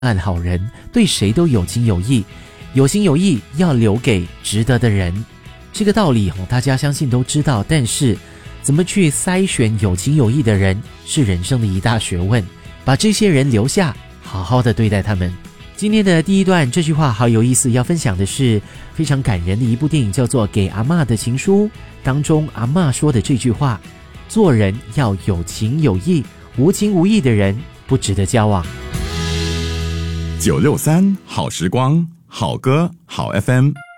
烂好人，对谁都有情有义，有情有义要留给值得的人。这个道理大家相信都知道，但是怎么去筛选有情有义的人是人生的一大学问，把这些人留下，好好的对待他们。今天的第一段这句话好有意思，要分享的是非常感人的一部电影，叫做《给阿嬷的情书》，当中阿嬷说的这句话：做人要有情有义，无情无义的人不值得交往。 963好时光，好歌好 FM。